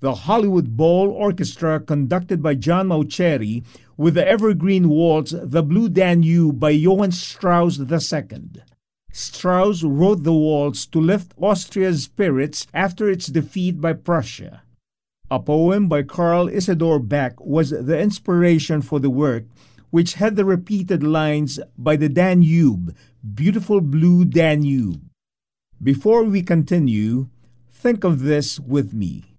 the Hollywood Bowl Orchestra conducted by John Mauceri with the evergreen waltz The Blue Danube by Johann Strauss II. Strauss wrote the waltz to lift Austria's spirits after its defeat by Prussia. A poem by Carl Isidor Beck was the inspiration for the work, which had the repeated lines by the Danube, beautiful blue Danube. Before we continue, think of this with me.